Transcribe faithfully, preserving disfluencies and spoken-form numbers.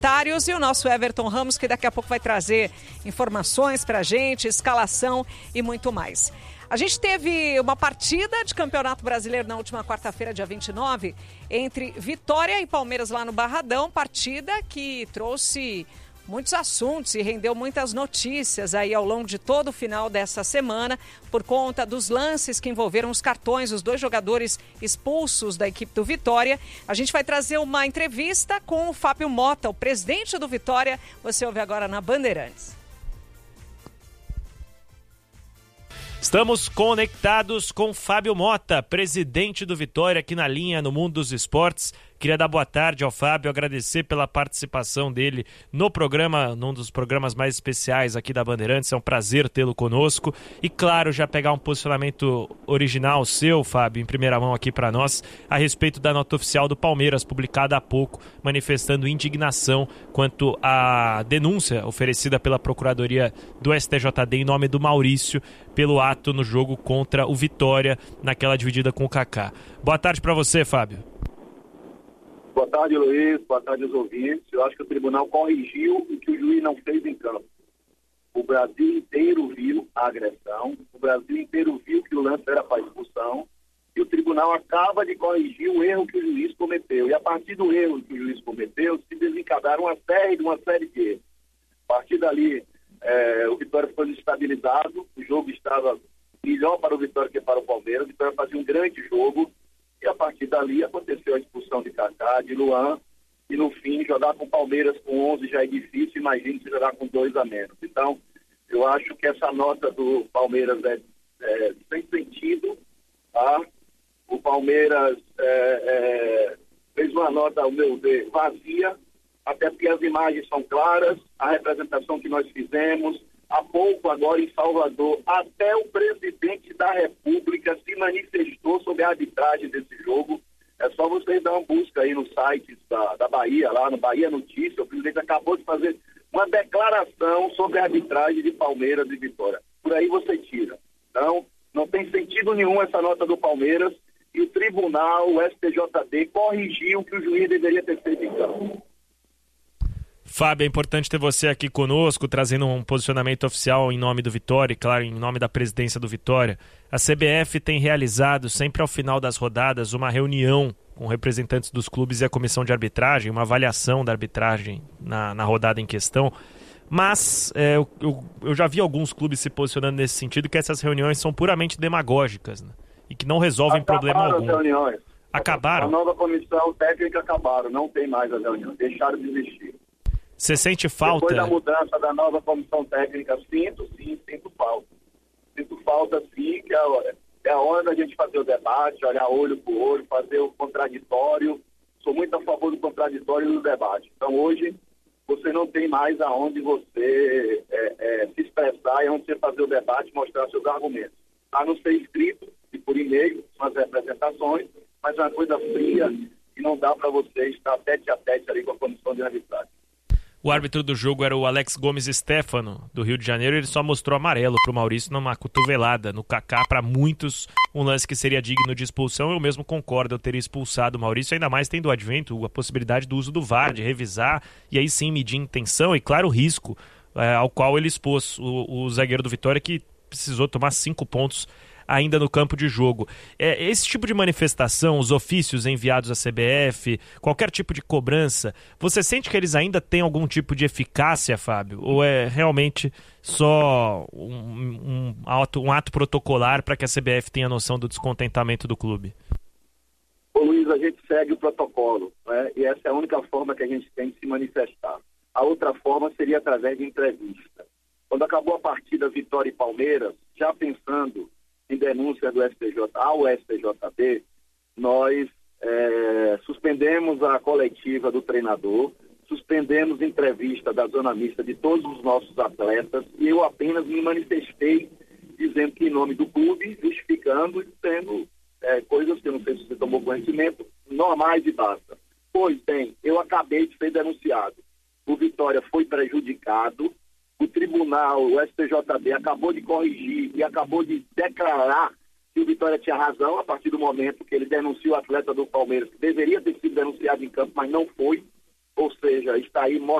E o nosso Everton Ramos, que daqui a pouco vai trazer informações pra gente, escalação e muito mais. A gente teve uma partida de Campeonato Brasileiro na última quarta-feira, dia vinte e nove, entre Vitória e Palmeiras lá no Barradão, partida que trouxe muitos assuntos e rendeu muitas notícias aí ao longo de todo o final dessa semana, por conta dos lances que envolveram os cartões, os dois jogadores expulsos da equipe do Vitória. A gente vai trazer uma entrevista com o Fábio Mota, o presidente do Vitória. Você ouve agora na Bandeirantes. Estamos conectados com Fábio Mota, presidente do Vitória, aqui na linha no Mundo dos Esportes. Queria dar boa tarde ao Fábio, agradecer pela participação dele no programa, num dos programas mais especiais aqui da Bandeirantes. É um prazer tê-lo conosco. E, claro, já pegar um posicionamento original seu, Fábio, em primeira mão aqui para nós, a respeito da nota oficial do Palmeiras, publicada há pouco, manifestando indignação quanto à denúncia oferecida pela Procuradoria do S T J D em nome do Maurício pelo ato no jogo contra o Vitória, naquela dividida com o Kaká. Boa tarde para você, Fábio. Boa tarde, Luiz. Boa tarde aos ouvintes. Eu acho que o tribunal corrigiu o que o juiz não fez em campo. O Brasil inteiro viu a agressão, o Brasil inteiro viu que o lance era para expulsão, e o tribunal acaba de corrigir o erro que o juiz cometeu. E a partir do erro que o juiz cometeu, se desencadearam uma série, uma série de erros. A partir dali, é, o Vitória foi desestabilizado, o jogo estava melhor para o Vitória que para o Palmeiras, o Vitória fazia um grande jogo, e a partir dali aconteceu a expulsão de Kaká, de Luan, e no fim jogar com o Palmeiras com onze já é difícil, imagine se jogar com dois a menos. Então, eu acho que essa nota do Palmeiras é, é sem sentido, tá? O Palmeiras é, é, fez uma nota, ao meu ver, vazia, até porque as imagens são claras, a representação que nós fizemos. Há pouco, agora em Salvador, até o presidente da República se manifestou sobre a arbitragem desse jogo. É só vocês dar uma busca aí no site da, da Bahia, lá no Bahia Notícia. O presidente acabou de fazer uma declaração sobre a arbitragem de Palmeiras e Vitória. Por aí você tira. Então, não tem sentido nenhum essa nota do Palmeiras, e o tribunal, o S T J D, corrigiu o que o juiz deveria ter feito em campo. Fábio, é importante ter você aqui conosco, trazendo um posicionamento oficial em nome do Vitória e, claro, em nome da presidência do Vitória. A C B F tem realizado, sempre ao final das rodadas, uma reunião com representantes dos clubes e a comissão de arbitragem, uma avaliação da arbitragem na, na rodada em questão. Mas é, eu, eu, eu já vi alguns clubes se posicionando nesse sentido, que essas reuniões são puramente demagógicas, né? E que não resolvem Acabaram problema algum. As reuniões. Acabaram? A nova comissão técnica acabaram, não tem mais as reuniões, deixaram de existir. Você sente falta? Depois da mudança da nova comissão técnica, sinto, sim, sinto falta. Sinto falta, sim, que é a hora, é a hora da gente fazer o debate, olhar olho por olho, fazer o contraditório. Sou muito a favor do contraditório e do debate. Então, hoje, você não tem mais aonde você é, é, se expressar e onde você fazer o debate, mostrar seus argumentos. A não ser escrito e por e-mail, são as representações, mas é uma coisa fria e não dá para você estar tete a tete ali com a comissão de arbitragem. O árbitro do jogo era o Alex Gomes Stefano, do Rio de Janeiro. Ele só mostrou amarelo para o Maurício numa cotovelada no Kaká. Para muitos, um lance que seria digno de expulsão. Eu mesmo concordo, eu teria expulsado o Maurício, ainda mais tendo o advento, a possibilidade do uso do V A R, de revisar e aí sim medir intenção e, claro, o risco é, ao qual ele expôs o, o zagueiro do Vitória, que precisou tomar cinco pontos ainda no campo de jogo. É, esse tipo de manifestação, os ofícios enviados à C B F, qualquer tipo de cobrança, você sente que eles ainda têm algum tipo de eficácia, Fábio? Ou é realmente só um, um, ato, um ato protocolar para que a C B F tenha noção do descontentamento do clube? Ô Luiz, a gente segue o protocolo, né? E essa é a única forma que a gente tem de se manifestar. A outra forma seria através de entrevista. Quando acabou a partida Vitória e Palmeiras, já pensando em denúncia do S T J ao S T J D, nós é, suspendemos a coletiva do treinador, suspendemos a entrevista da zona mista de todos os nossos atletas, e eu apenas me manifestei dizendo que em nome do clube, justificando e tendo é, coisas que eu não sei se você tomou conhecimento, normais e basta. Pois bem, eu acabei de ser denunciado. O Vitória foi prejudicado, o tribunal, o S T J D, acabou de corrigir e acabou de declarar que o Vitória tinha razão a partir do momento que ele denunciou o atleta do Palmeiras, que deveria ter sido denunciado em campo, mas não foi. ou seja, está aí mostrando